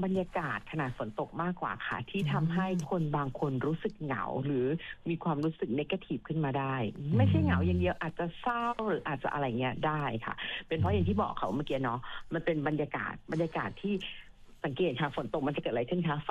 บรรยากาศขณะฝนตกมากกว่าค่ะที่ทำให้คนบางคนรู้สึกเหงาหรือมีความรู้สึกเนกาทีฟขึ้นมาได้อืไม่ใช่เหงาอย่างเดียวมอาจจะเศร้าหรืออาจจะอะไรเงี้ยได้ค่ะเป็นเพอืราะอย่างที่บอกมค่ะเมื่อกี้เนาะมันเป็นบรรยากาศที่สังเกตค่ะฝนตกมันจะเกิดอะไรขึ้นคะ